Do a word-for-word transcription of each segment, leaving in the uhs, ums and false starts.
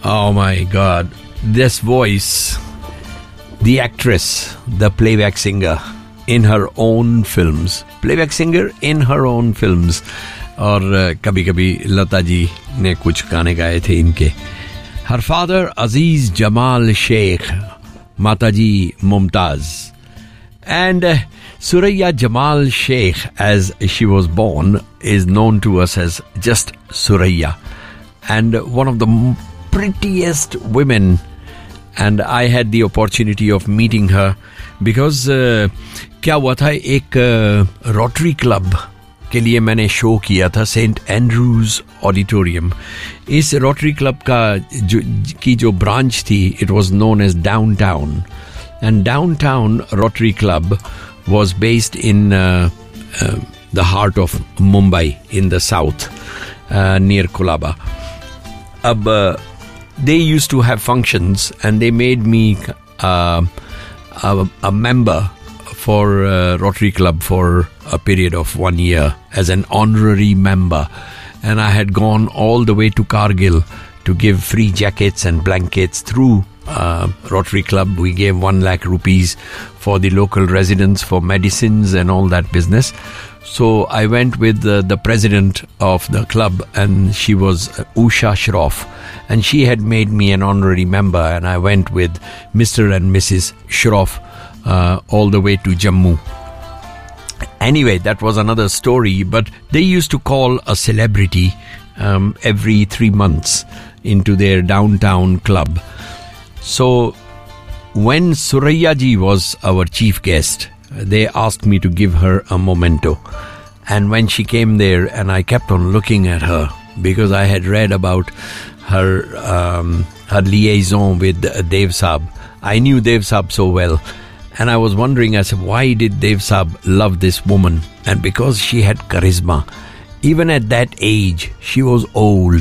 Oh my God. This voice, the actress, the playback singer in her own films. Playback singer in her own films. और कभी कभी लता जी ने कुछ गाने गाए थे इनके. Her father, Aziz Jamal Sheikh, Mataji Mumtaz. And uh, Suraya Jamal Sheikh, as she was born, is known to us as just Suraya. And one of the prettiest women. And I had the opportunity of meeting her because uh, क्या हुआ था, एक Rotary Club के लिए मैंने show किया था Saint Andrews auditorium. इस रोटरी क्लब का जो की जो ब्रांच थी, it was known as downtown. And downtown rotary club was based in the heart of Mumbai in the south near Colaba. अब they used to have functions and they made me uh, a, a member for uh, Rotary Club for a period of one year as an honorary member. And I had gone all the way to Kargil to give free jackets and blankets through uh, Rotary Club. We gave one lakh rupees for the local residents for medicines and all that business. So I went with the, the president of the club, and she was Usha Shroff, and she had made me an honorary member, and I went with Mister and Missus Shroff uh, all the way to Jammu. Anyway, that was another story, but they used to call a celebrity um, every three months into their downtown club. So when Suraya ji was our chief guest, they asked me to give her a memento. And when she came there, and I kept on looking at her because I had read about her um, her liaison with Dev Saab. I knew Dev Saab so well. And I was wondering, I said, why did Dev Saab love this woman? And because she had charisma. Even at that age, she was old.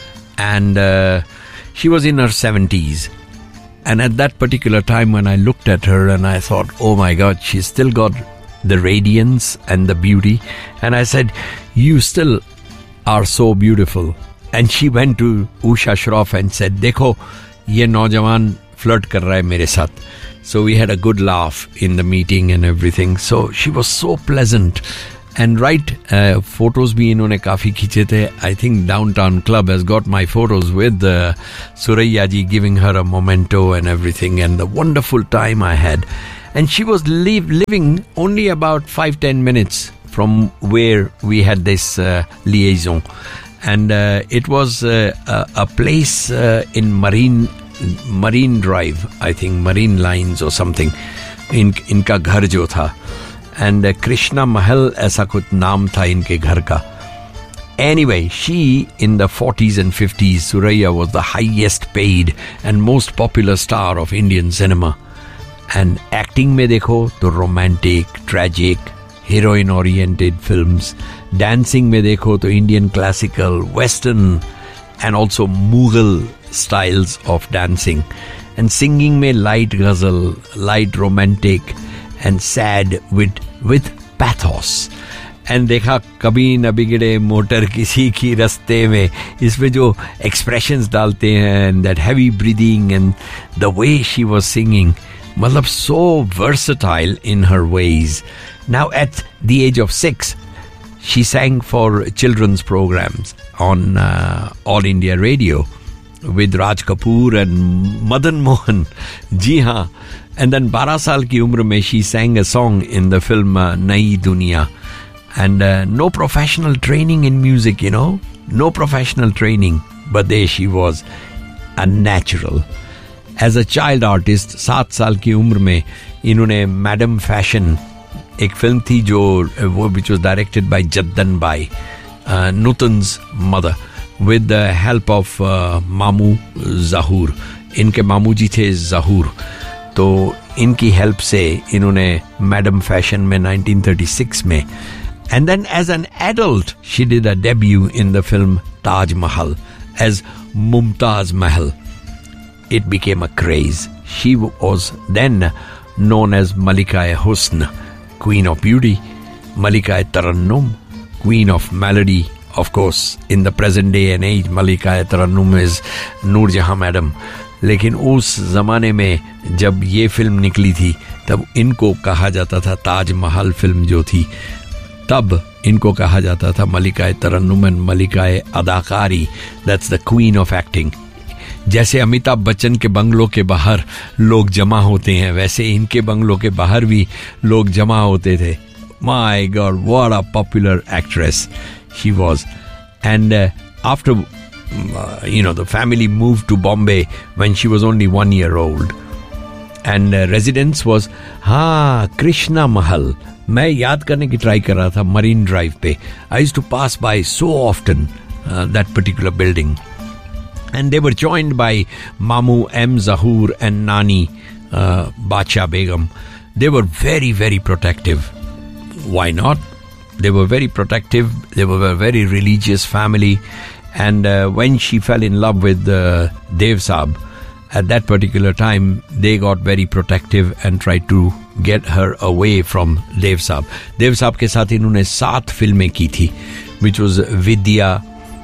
And uh, she was in her seventies. And at that particular time when I looked at her and I thought, oh my God, she's still got the radiance and the beauty. And I said, you still are so beautiful. And she went to Usha Shroff and said, Dekho, ye naujawan flirt kar raha hai mere saath. So we had a good laugh in the meeting and everything. So she was so pleasant. And right, uh, photos bhi inhone kafi khiche the. I think Downtown Club has got my photos with uh, Suraya ji giving her a memento and everything, and the wonderful time I had. And she was live, living only about five ten minutes from where we had this uh, liaison. And uh, it was uh, a, a place uh, in Marine Marine Drive, I think, Marine Lines or something. In इनका घर जो था. And uh, Krishna Mahal ऐसा कुछ नाम था इनके घर का. Anyway, she in the forties and fifties, Suraya was the highest paid and most popular star of Indian cinema. And acting में देखो तो romantic, tragic, heroine oriented films. Dancing में देखो तो Indian classical, western and also Mughal styles of dancing. And singing में light ghazal, light romantic and sad with with pathos. And देखा कभी न बिगड़े मोटर किसी की रस्ते में, इसमें जो expressions डालते हैं, and that heavy breathing and the way she was singing, मतलब so versatile in her ways. Now at the age of six, she sang for children's programs on uh, All India Radio with Raj Kapoor and Madan Mohan. जी हाँ. And then बारह साल की उम्र में she sang a song in the film uh, Nai Duniya. And uh, no professional training in music, you know. No professional training. But there she was, a natural. As a child artist, सात साल की उम्र में इन्होंने Madam Fashion, एक film थी जो वो which was directed by Jaddan Bai, uh, Nutan's mother, with the help of uh, Mamu Zahur. इनके मामू जी थे Zahur. तो इनकी हेल्प से इन्होंने मैडम फैशन में nineteen thirty-six में. And then as an adult, she did a debut in the film Taj Mahal as Mumtaz Mahal. It became a craze. She was then known as Malika-e-Husn, Queen of Beauty, Malika-e-Tarannum, Queen of Melody of course, in the present day and age, Malika Tarannum is Noor Jahan Madam. लेकिन उस ज़माने में जब ये film निकली थी तब इनको कहा जाता था ताजमहल फिल्म जो थी, तब इनको कहा जाता था मलिका तरन्नुम, मलिका अदाकारी, that's the queen of acting. जैसे अमिताभ बच्चन के बंगलों के बाहर लोग जमा होते हैं, वैसे इनके बंगलों के बाहर भी लोग जमा होते थे. My God, what a popular actress she was. And uh, after, uh, you know, the family moved to Bombay when she was only one year old. And uh, residence was, हाँ, Krishna Mahal. मैं याद करने की try कर रहा था marine drive पे. I used to pass by so often uh, that particular building. And they were joined by Mamu M. Zahoor and Nani uh, Bacha Begum. They were very, very protective. Why not? They were very protective. They were a very religious family. And uh, when she fell in love with uh, Dev Saab, at that particular time, they got very protective and tried to get her away from Dev Saab. Dev Saab के साथ इन्होंने सात फिल्में की थी, which was Vidya.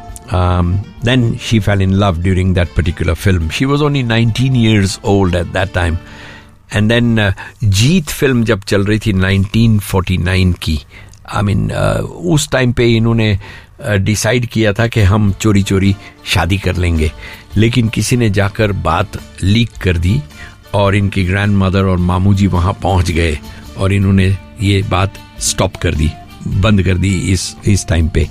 Um, then she fell in love during that particular film. She was only nineteen years old at that time. And then uh, Jeet film जब चल रही थी nineteen forty-nine की, I mean, uh, उस time पे इन्होंने decide uh, किया था कि हम चोरी चोरी शादी कर लेंगे, लेकिन किसी ने जाकर बात लीक कर दी और इनकी ग्रैंड मदर और मामू जी वहाँ पहुँच गए और इन्होंने ये बात स्टॉप कर दी, बंद कर दी इस इस टाइम पे.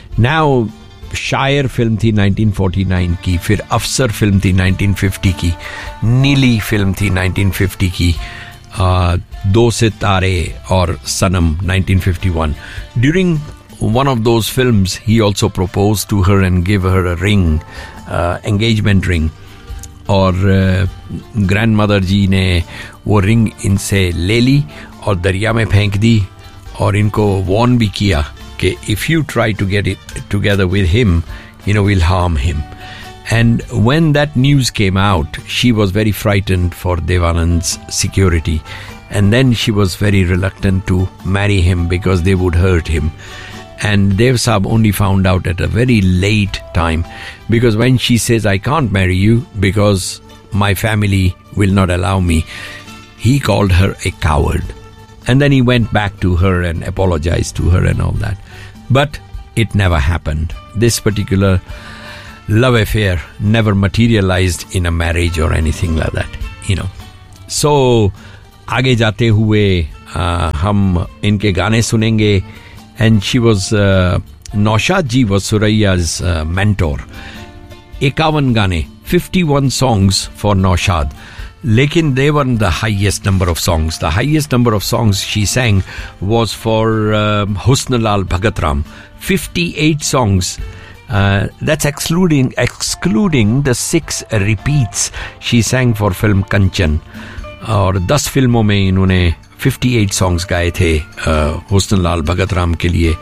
नाउ शायर फिल्म थी nineteen forty-nine की, फिर अफसर फिल्म थी nineteen fifty की, नीली फिल्म थी nineteen fifty की, uh, दो सितारे और सनम nineteen fifty-one. During one of those films, he also proposed to her and gave her a ring, uh, engagement ring. और ग्रैंड मदर जी ने वो रिंग इनसे ले ली और दरिया में फेंक दी और इनको वार्न भी किया कि if you try to get it together with him, you know, we'll harm him. And when that news came out, she was very frightened for Devanand's security. And then she was very reluctant to marry him because they would hurt him. And Dev Saab only found out at a very late time, because when she says, I can't marry you because my family will not allow me, he called her a coward. And then he went back to her and apologized to her and all that. But it never happened. This particular love affair never materialized in a marriage or anything like that, you know. So, आगे जाते हुए uh, हम इनके गाने सुनेंगे. And she was, uh, Naushad ji was Suraiya's uh, mentor. इक्यावन गाने, fifty-one songs for Naushad. Lekin they weren't the highest number of songs. The highest number of songs she sang was for uh, Husnulal Bhagatram. fifty-eight songs. Uh, that's excluding excluding the six repeats she sang for film Kanchan. और दस फिल्मों में इन्होंने fifty-eight songs गाए थे हुस्नलाल भगत राम के लिए.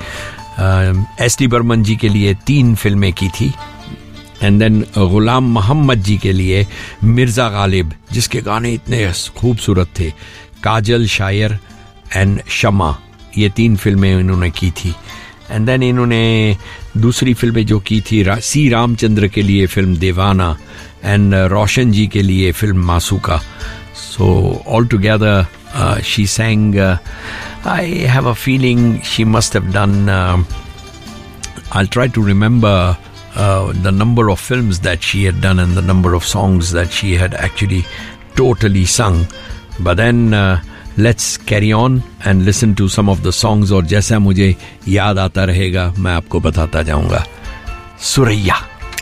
S D Burman जी के लिए तीन फिल्में की थी. एंड देन गुलाम मोहम्मद जी के लिए मिर्ज़ा गालिब, जिसके गाने इतने खूबसूरत थे, काजल शायर एंड शमा, ये तीन फिल्में इन्होंने की थी. एंड देन इन्होंने दूसरी फिल्में जो की थी, रा, सी रामचंद्र के लिए फिल्म देवाना एंड रोशन जी के लिए film मासूका. So altogether, uh, she sang, uh, I have a feeling she must have done, uh, I'll try to remember uh, the number of films that she had done and the number of songs that she had actually totally sung. But then uh, let's carry on and listen to some of the songs, और जैसा मुझे याद आता रहेगा मैं आपको बताता जाऊंगा. Suraiya.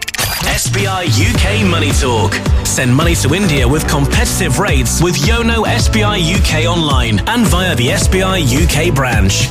S B I U K Money Talk. Send money to India with competitive rates with Yono S B I U K online and via the S B I U K branch.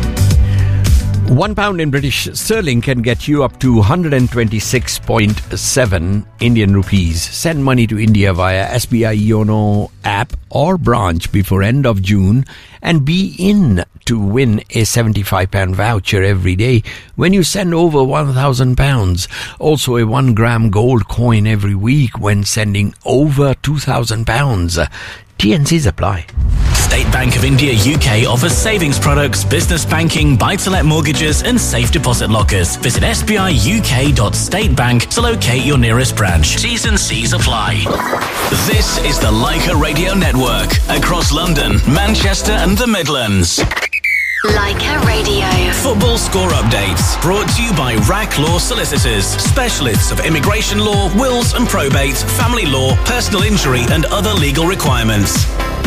One pound in British sterling can get you up to one hundred twenty-six point seven Indian rupees. Send money to India via S B I Yono app or branch before end of June and be in to win a seventy-five pound voucher every day when you send over one thousand pounds. Also a one gram gold coin every week when sending over two thousand pounds. T N Cs apply. State Bank of India U K offers savings products, business banking, buy-to-let mortgages and safe deposit lockers. Visit s b i u k dot state bank to locate your nearest branch. T's and C's apply. This is the Leica Radio Network across London, Manchester and the Midlands. Leica Radio. Football score updates brought to you by R A C Law Solicitors, specialists of immigration law, wills and probate, family law, personal injury and other legal requirements.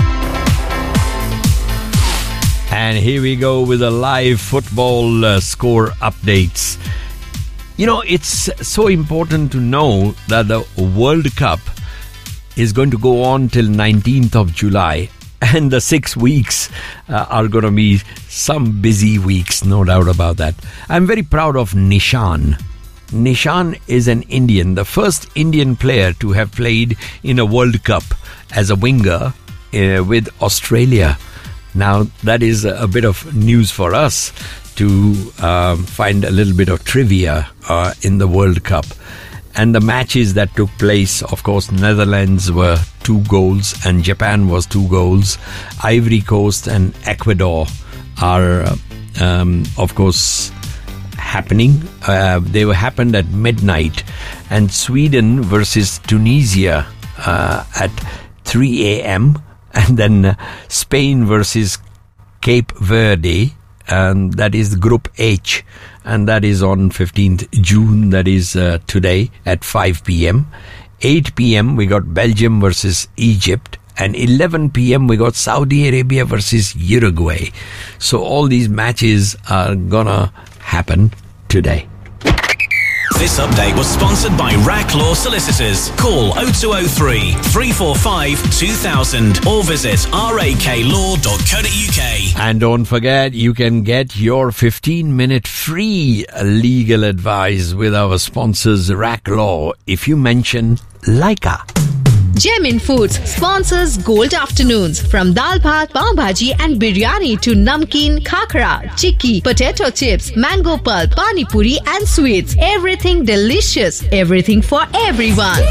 And here we go with the live football uh, score updates. You know, it's so important to know that the World Cup is going to go on till nineteenth of July. And the six weeks uh, are going to be some busy weeks, no doubt about that. I'm very proud of Nishan. Nishan is an Indian, the first Indian player to have played in a World Cup as a winger uh, with Australia. Now, that is a bit of news for us to um, find a little bit of trivia uh, in the World Cup. And the matches that took place, of course, Netherlands were two goals and Japan was two goals. Ivory Coast and Ecuador are, um, of course, happening. Uh, they were happened at midnight. And Sweden versus Tunisia uh, at three a.m. And then uh, Spain versus Cape Verde. And that is Group H. And that is on fifteenth of June, that is uh, today at five p.m. eight p.m. we got Belgium versus Egypt. And eleven p.m. we got Saudi Arabia versus Uruguay. So all these matches are gonna happen today. This update was sponsored by R A C Law Solicitors. Call oh two oh three, three four five, two thousand or visit r a k law dot co dot u k. And don't forget, you can get your fifteen minute free legal advice with our sponsors R A C Law if you mention Leica. Gemin Foods sponsors Gold Afternoons. From dal bhat, pav bhaji and biryani to namkeen, khakra, chikki, potato chips, mango pulp, pani puri and sweets. Everything delicious. Everything for everyone.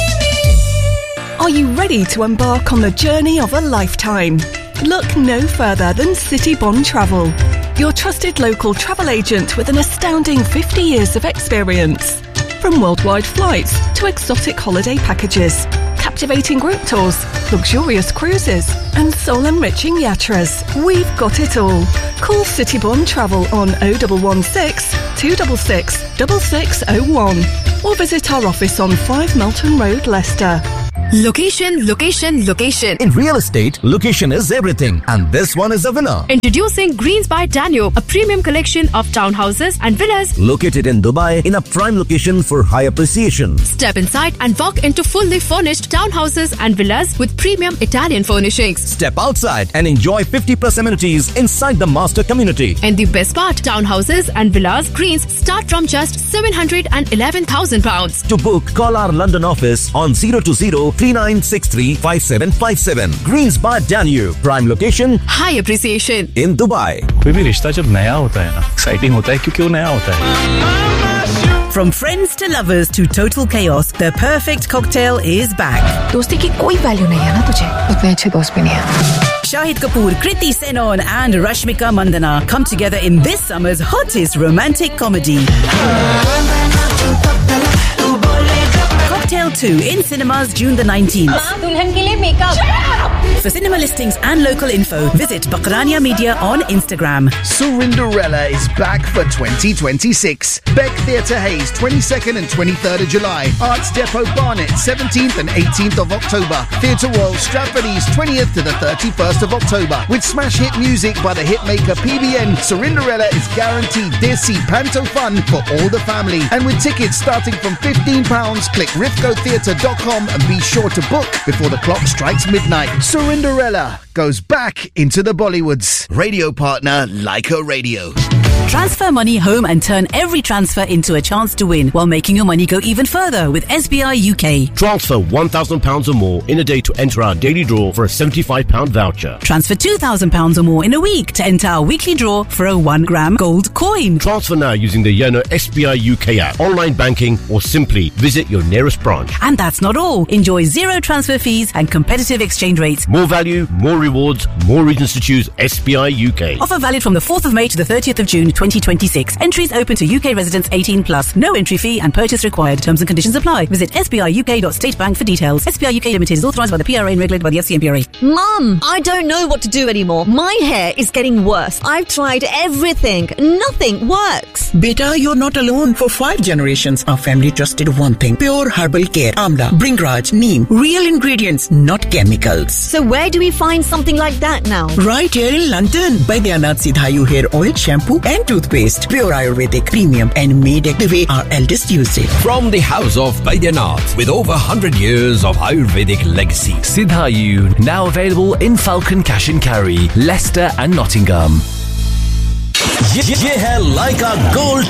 Are you ready to embark on the journey of a lifetime? Look no further than Citybond Travel, your trusted local travel agent with an astounding fifty years of experience. From worldwide flights to exotic holiday packages, captivating group tours, luxurious cruises, and soul-enriching yatras, we've got it all. Call Citybond Travel on oh one one six, two six six, six six oh one or visit our office on five Melton Road, Leicester. Location, location, location. In real estate, location is everything. And this one is a winner. Introducing Greens by Danube, a premium collection of townhouses and villas. Located in Dubai, in a prime location for high appreciation. Step inside and walk into fully furnished townhouses and villas with premium Italian furnishings. Step outside and enjoy fifty plus amenities inside the master community. And the best part, townhouses and villas Greens start from just seven hundred eleven thousand pounds. To book, call our London office on zero two zero, three nine six three, five seven five seven. Greens by Danube, prime location, high appreciation in Dubai. कोई भी रिश्ता जब नया होता है ना, exciting होता है क्योंकि वो नया होता है. From friends to lovers to total chaos, the perfect cocktail is back. दोस्ती की कोई वैल्यू नहीं है ना तुझे, उतने अच्छे दोस्त भी नहीं है. Shahid Kapoor, Kriti Senon and Rashmika Mandana come together in this summer's hottest romantic comedy. Cocktail two in cinemas June the nineteenth. For cinema listings and local info, visit Bakrania Media on Instagram. Surinderella is back for twenty twenty-six. Beck Theatre Hayes, twenty-second and twenty-third of July. Arts Depot Barnet, seventeenth and eighteenth of October. Theatre World Stratford East, twentieth to the thirty-first of October. With smash hit music by the hitmaker P B N, Surinderella is guaranteed desi panto fun for all the family. And with tickets starting from fifteen pounds, click rifco theatre dot com and be sure to book before the clock strikes midnight. Surinderella goes back into the Bollywoods. Radio partner Leica Radio. Transfer money home and turn every transfer into a chance to win while making your money go even further with S B I U K. Transfer one thousand pounds or more in a day to enter our daily draw for a seventy-five pound voucher. Transfer two thousand pounds or more in a week to enter our weekly draw for a one gram gold coin. Transfer now using the Yono S B I U K app, online banking, or simply visit your nearest branch. And that's not all. Enjoy zero transfer fees and competitive exchange rates. More value, more rewards, more reasons to choose S B I U K. Offer valid from the fourth of May to the thirtieth of June twenty twenty-six. Entries open to U K residents eighteen plus. No entry fee and purchase required. Terms and conditions apply. Visit S B I U K dot state bank for details. S B I U K Limited is authorised by the P R A and regulated by the F C M P R A. Mum, I don't know what to do anymore. My hair is getting worse. I've tried everything. Nothing works. Beta, you're not alone. For five generations, our family trusted one thing. Pure herbal care. Amla, Bringraj, Neem. Real ingredients, not chemicals. So where do we find something like that now? Right here in London. Baidyanath Sidhayu hair oil, shampoo and toothpaste. Pure Ayurvedic, premium and made the way our eldest used it. From the house of Baidyanath, with over one hundred years of Ayurvedic legacy. Sidhayu, now available in Falcon Cash and Carry, Leicester and Nottingham. ये, ये है लाइका gold